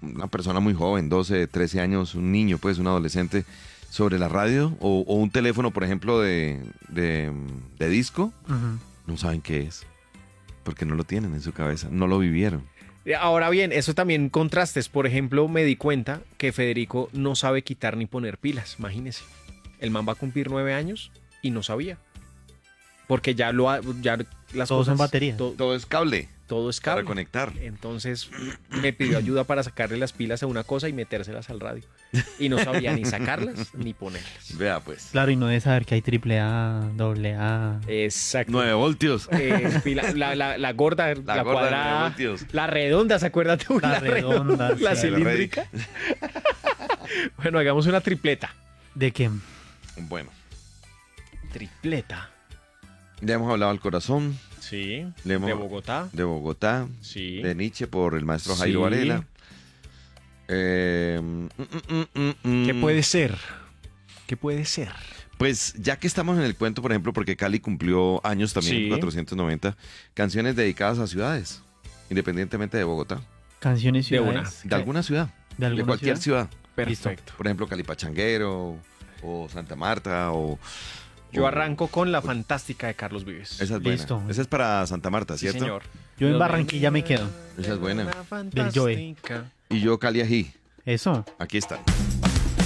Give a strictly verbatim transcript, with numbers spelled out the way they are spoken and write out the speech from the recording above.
una persona muy joven, doce, trece años, un niño, pues un adolescente, sobre la radio o, o un teléfono, por ejemplo, de, de, de disco, Ujú. no saben qué es, porque no lo tienen en su cabeza, no lo vivieron. Ahora bien, eso también contrastes. Por ejemplo, me di cuenta que Federico no sabe quitar ni poner pilas, imagínese. El man va a cumplir nueve años y no sabía. Porque ya lo ha, ya las Todos son cosas, baterías. to- Todo es cable todo es para cable. conectar. Entonces me pidió ayuda para sacarle las pilas a una cosa y metérselas al radio. Y no sabía ni sacarlas ni ponerlas. Vea pues. Claro, y no debe saber que hay triple A, doble A. Exacto. nueve voltios. Eh, pila- la, la- la gorda, la, La gorda de nueve cuadrada, voltios. la redonda, ¿se acuerda tú? La redonda, la sí. cilíndrica. Bueno, hagamos una tripleta. ¿De qué? Bueno, Tripleta. ya hemos hablado del corazón, Sí. Le hemos- De Bogotá. de Bogotá, Sí. de Nietzsche por el maestro Sí. Jairo Varela. Eh, mm, mm, mm, mm, ¿Qué mm. puede ser? ¿Qué puede ser? Pues ya que estamos en el cuento, por ejemplo, porque Cali cumplió años también, Sí. cuatrocientos noventa, canciones dedicadas a ciudades, independientemente de Bogotá, Canciones De ciudades. de alguna ciudad, ¿De de alguna cualquier ciudad? ciudad. Perfecto. Por ejemplo, Cali Pachanguero o Santa Marta o... Yo o- arranco con la fantástica de Carlos Vives. Esa es buena. Listo. Esa es para Santa Marta, Sí, ¿cierto? señor. Yo en Barranquilla me quedo. Esa es buena. La Del Joe. fantástica. Y yo Cali Ají. Eso. Aquí está.